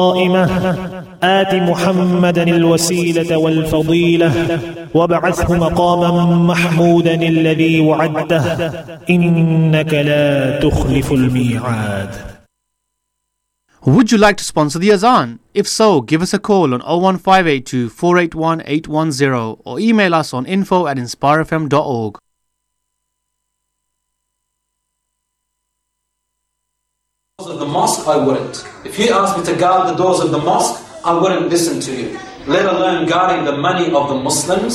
آت محمدا الوسيلة والفضيلة وابعثه مقاما محمودا الذي وعدته إنك لا تخلف الميعاد. Would you like to sponsor the Azan? If so, give us a call on 01582 481 810 or email us on info@inspirefm.org. Of the mosque, I wouldn't. If you asked me to guard the doors of the mosque, I wouldn't listen to you. Let alone guarding the money of the Muslims,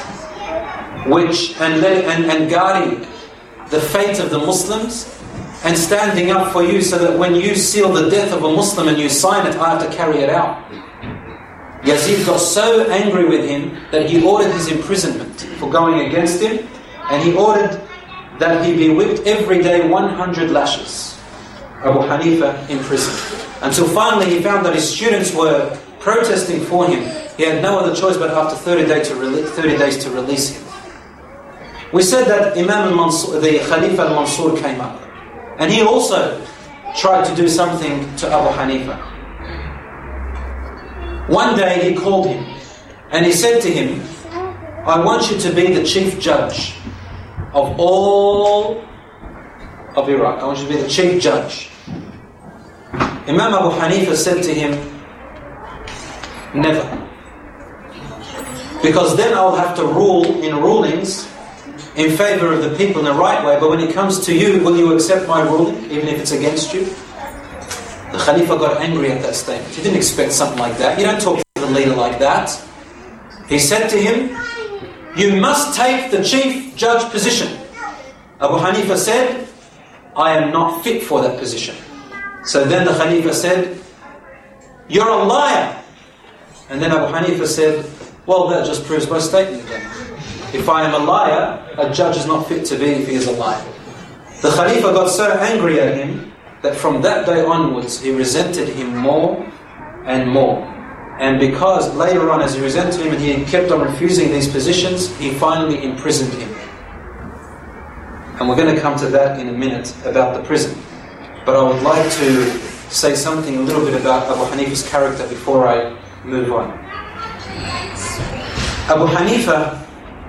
and guarding the fate of the Muslims, and standing up for you so that when you seal the death of a Muslim and you sign it, I have to carry it out. Yazid got so angry with him that he ordered his imprisonment for going against him, and he ordered that he be whipped every day 100 lashes. Abu Hanifa in prison. Until finally he found that his students were protesting for him. He had no other choice but after 30 days to release him. We said that Imam al-Mansur, the Khalifa al-Mansur came up. And he also tried to do something to Abu Hanifa. One day he called him and he said to him, I want you to be the chief judge of all of Iraq. I want you to be the chief judge. Imam Abu Hanifa said to him, never. Because then I'll have to rule in rulings in favor of the people in the right way, but when it comes to you, will you accept my ruling, even if it's against you? The Khalifa got angry at that statement. He didn't expect something like that. You don't talk to the leader like that. He said to him, you must take the chief judge position. Abu Hanifa said, I am not fit for that position. So then the Khalifa said, you're a liar. And then Abu Hanifa said, well, that just proves my statement again. If I am a liar, a judge is not fit to be if he is a liar. The Khalifa got so angry at him that from that day onwards he resented him more and more. And because later on, as he resented him and he kept on refusing these positions, he finally imprisoned him. And we're going to come to that in a minute about the prison. But I would like to say something a little bit about Abu Hanifa's character before I move on. Abu Hanifa,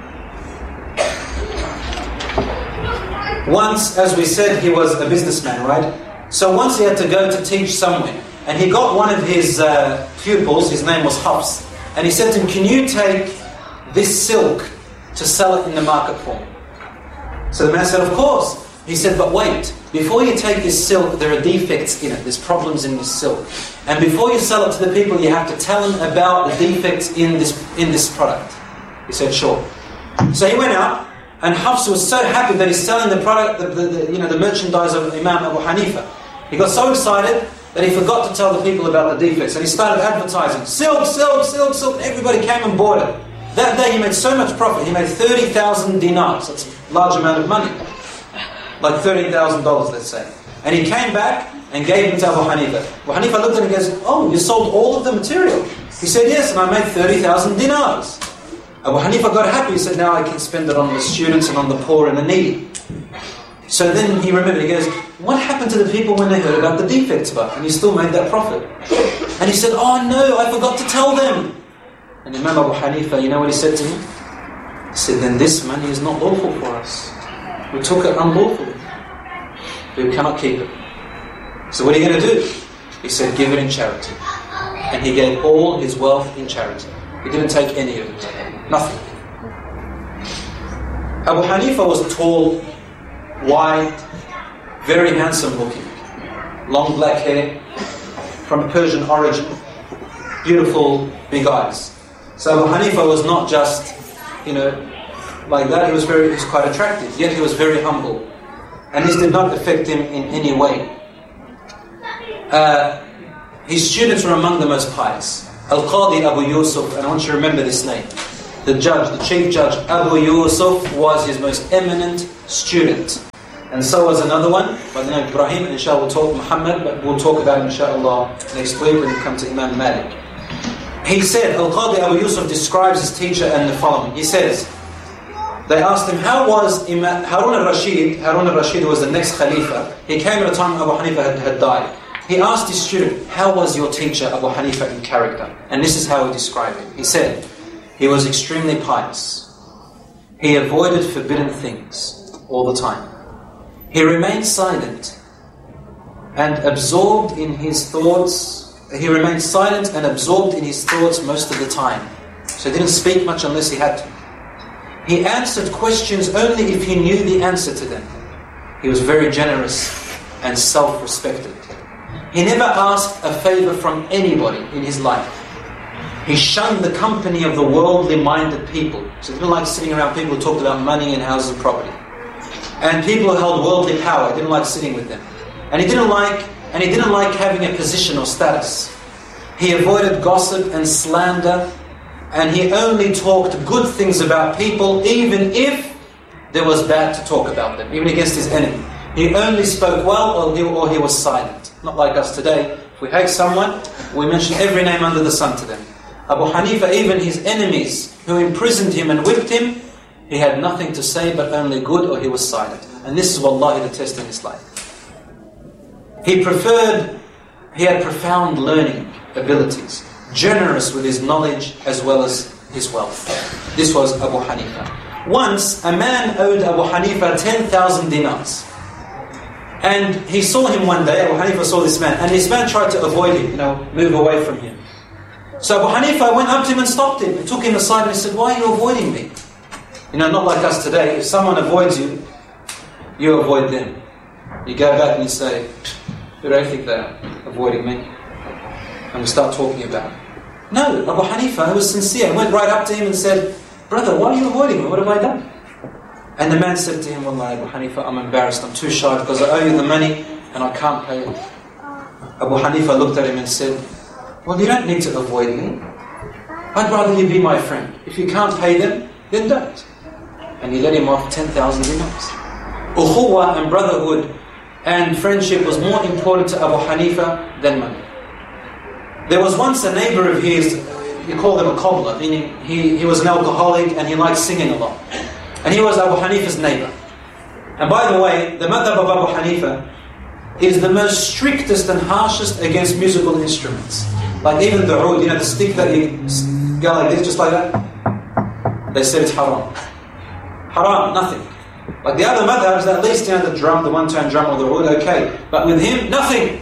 once, as we said, he was a businessman, right? So once he had to go to teach somewhere, and he got one of his pupils, his name was Hafs, and he said to him, can you take this silk to sell it in the market for me? So the man said, of course. He said, but wait, before you take this silk, there are defects in it. There's problems in this silk. And before you sell it to the people, you have to tell them about the defects in this product. He said, sure. So he went out, and Hafs was so happy that he's selling the product, the merchandise of Imam Abu Hanifa. He got so excited that he forgot to tell the people about the defects. And he started advertising, silk, silk, silk, silk. Everybody came and bought it. That day he made so much profit. He made 30,000 dinars. That's a large amount of money. Like $13,000, let's say. And he came back and gave them to Abu Hanifa. Abu Hanifa looked at him and goes, oh, you sold all of the material? He said, yes, and I made 30,000 dinars. Abu Hanifa got happy. He said, now I can spend it on the students and on the poor and the needy. So then he remembered, he goes, what happened to the people when they heard about the defects of it? And you still made that profit. And he said, oh no, I forgot to tell them. And Imam Abu Hanifa, you know what he said to him? He said, then this money is not lawful for us. We took it unlawfully. We cannot keep it. So what are you going to do? He said, give it in charity. And he gave all his wealth in charity. He didn't take any of it. Nothing. Abu Hanifa was tall, white, very handsome looking. Long black hair, from Persian origin, beautiful big eyes. So Abu Hanifa was not just, like that. He was quite attractive, yet he was very humble. And this did not affect him in any way. His students were among the most pious. Al-Qadi Abu Yusuf, and I want you to remember this name. The judge, the chief judge, Abu Yusuf, was his most eminent student. And so was another one by the name of Ibrahim, and inshallah we'll talk Muhammad, but we'll talk about him inshallah next week when we come to Imam Malik. He said, Al-Qadi Abu Yusuf describes his teacher and the following. He says, they asked him, how was Harun al-Rashid? Harun al-Rashid was the next Khalifa. He came at a time Abu Hanifa had died. He asked his student, how was your teacher Abu Hanifa in character? And this is how he described him. He said, he was extremely pious. He avoided forbidden things all the time. He remained silent and absorbed in his thoughts. He remained silent and absorbed in his thoughts most of the time. So he didn't speak much unless he had to. He answered questions only if he knew the answer to them. He was very generous and self-respected. He never asked a favor from anybody in his life. He shunned the company of the worldly-minded people. So he didn't like sitting around people who talked about money and houses and property. And people who held worldly power, he didn't like sitting with them. And he didn't like having a position or status. He avoided gossip and slander, and he only talked good things about people, even if there was bad to talk about them, even against his enemy. He only spoke well, or he was silent. Not like us today. If we hate someone, we mention every name under the sun to them. Abu Hanifa, even his enemies who imprisoned him and whipped him, he had nothing to say but only good, or he was silent. And this is wallahi the test in his life. He had profound learning abilities, generous with his knowledge as well as his wealth. This was Abu Hanifa. Once, a man owed Abu Hanifa 10,000 dinars. And he saw him one day, Abu Hanifa saw this man, and this man tried to avoid him, move away from him. So Abu Hanifa went up to him and stopped him. He took him aside and he said, why are you avoiding me? Not like us today. If someone avoids you, you avoid them. You go back and you say, who do I think they are avoiding me? And we start talking about it. No, Abu Hanifa, who was sincere, went right up to him and said, brother, why are you avoiding me? What have I done? And the man said to him, Wallahi, Abu Hanifa, I'm embarrassed, I'm too shy because I owe you the money and I can't pay it. Abu Hanifa looked at him and said, well, you don't need to avoid me. I'd rather you be my friend. If you can't pay them, then don't. And he let him off 10,000 dinars. Ukhuwa and brotherhood and friendship was more important to Abu Hanifa than money. There was once a neighbor of his, you call him a cobbler, meaning he was an alcoholic and he liked singing a lot. And he was Abu Hanifa's neighbor. And by the way, the madhab of Abu Hanifa is the most strictest and harshest against musical instruments. Like even the oud, the stick that you go like this, just like that. They said it's haram. Haram, nothing. Like the other madhabs, at least the drum, the one-tone drum or the oud, okay. But with him, nothing.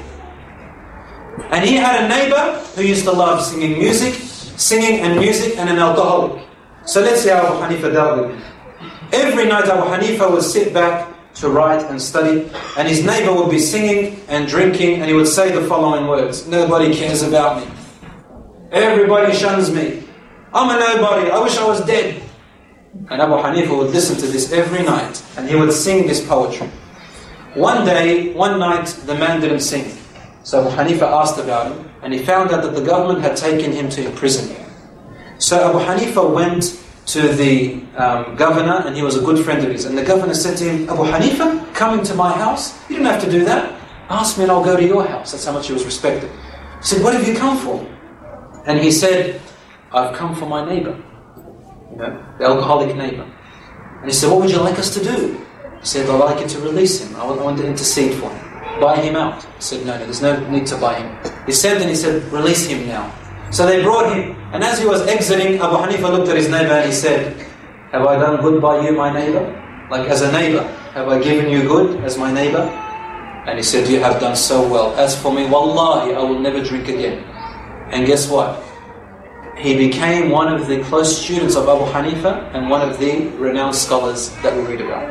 And he had a neighbor who used to love singing and music, and an alcoholic. So let's see how Abu Hanifa dealt with him. Every night Abu Hanifa would sit back to write and study, and his neighbor would be singing and drinking, and he would say the following words: nobody cares about me. Everybody shuns me. I'm a nobody. I wish I was dead. And Abu Hanifa would listen to this every night, and he would sing this poetry. One night, the man didn't sing. So Abu Hanifa asked about him, and he found out that the government had taken him to prison. So Abu Hanifa went to the governor, and he was a good friend of his. And the governor said to him, Abu Hanifa, come into my house. You don't have to do that. Ask me and I'll go to your house. That's how much he was respected. He said, what have you come for? And he said, I've come for my neighbor. The alcoholic neighbor. And he said, what would you like us to do? He said, I'd like you to release him. I want to intercede for him. Buy him out. He said, no, there's no need to buy him. He said, release him now. So they brought him, and as he was exiting, Abu Hanifa looked at his neighbor and he said, have I done good by you, my neighbor? Like as a neighbor, have I given you good as my neighbor? And he said, you have done so well. As for me, wallahi, I will never drink again. And guess what? He became one of the close students of Abu Hanifa and one of the renowned scholars that we read about.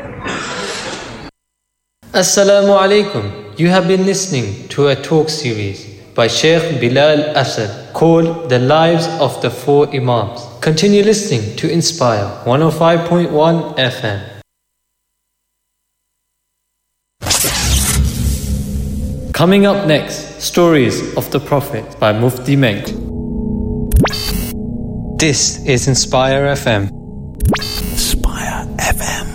Assalamu alaikum. You have been listening to a talk series by Sheikh Bilal Asad called The Lives of the Four Imams. Continue listening to Inspire 105.1 FM. Coming up next, Stories of the Prophet by Mufti Menk. This is Inspire FM. Inspire FM.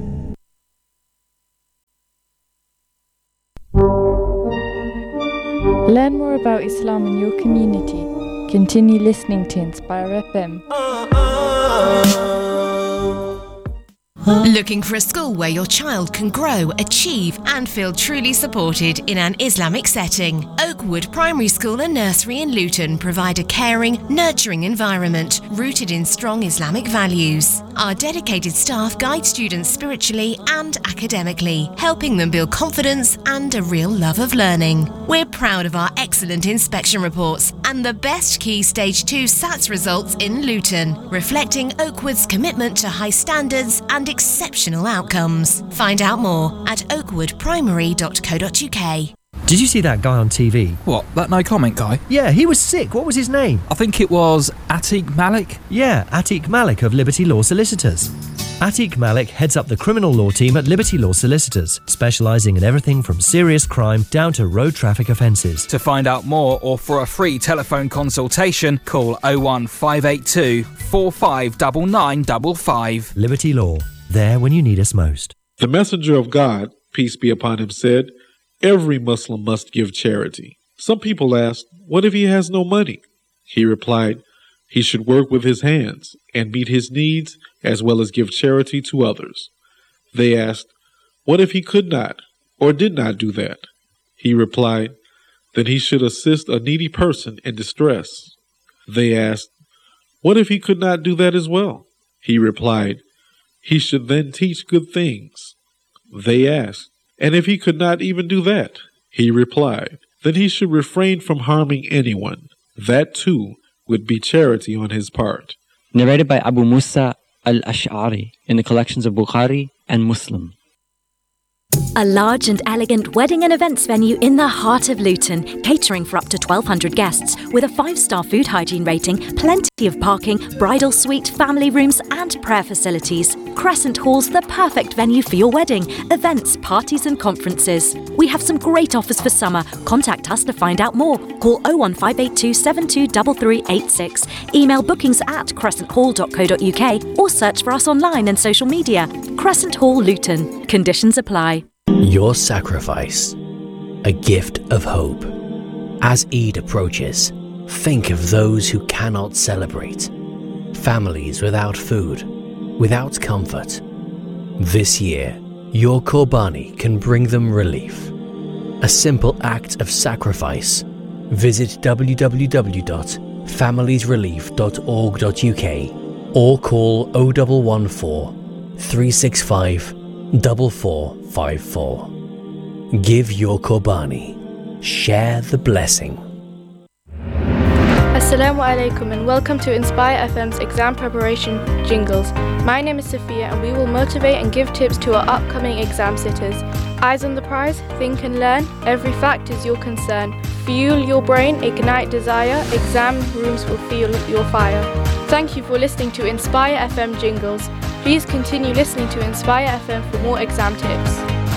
Learn more about Islam in your community. Continue listening to Inspire FM. Looking for a school where your child can grow, achieve and feel truly supported in an Islamic setting? Oakwood Primary School and Nursery in Luton provide a caring, nurturing environment rooted in strong Islamic values. Our dedicated staff guide students spiritually and academically, helping them build confidence and a real love of learning. We're proud of our excellent inspection reports and the best Key Stage 2 SATS results in Luton, reflecting Oakwood's commitment to high standards and exceptional outcomes. Find out more at oakwoodprimary.co.uk. Did you see that guy on TV? What, that no comment guy? Yeah, he was sick. What was his name? I think it was Atiq Malik. Yeah, Atiq Malik of Liberty Law Solicitors. Atiq Malik heads up the criminal law team at Liberty Law Solicitors, specialising in everything from serious crime down to road traffic offences. To find out more or for a free telephone consultation, call 01582 459955. Liberty Law, there when you need us most. The Messenger of God, peace be upon him, said, "Every Muslim must give charity." Some people asked, "What if he has no money?" He replied, "He should work with his hands and meet his needs as well as give charity to others." They asked, "What if he could not or did not do that?" He replied, "Then he should assist a needy person in distress." They asked, "What if he could not do that as well?" He replied, "He should then teach good things." They asked, "And if he could not even do that?" He replied, "Then he should refrain from harming anyone. That too would be charity on his part." Narrated by Abu Musa al-Ash'ari in the collections of Bukhari and Muslim. A large and elegant wedding and events venue in the heart of Luton, catering for up to 1,200 guests, with a 5-star food hygiene rating, plenty of parking, bridal suite, family rooms and prayer facilities. Crescent Hall's the perfect venue for your wedding, events, parties and conferences. We have some great offers for summer. Contact us to find out more. Call 01582 723386, email bookings@crescenthall.co.uk or search for us online and social media. Crescent Hall Luton. Conditions apply. Your sacrifice, a gift of hope. As Eid approaches, think of those who cannot celebrate. Families without food, without comfort. This year, your Qurbani can bring them relief. A simple act of sacrifice. Visit www.familiesrelief.org.uk or call 0114 365 4454. Give your Qurbani. Share the blessing. Assalamu alaikum and welcome to Inspire FM's exam preparation jingles. My name is Sophia and we will motivate and give tips to our upcoming exam sitters. Eyes on the prize, think and learn, every fact is your concern. Fuel your brain, ignite desire, exam rooms will feel your fire. Thank you for listening to Inspire FM jingles. Please continue listening to Inspire FM for more exam tips.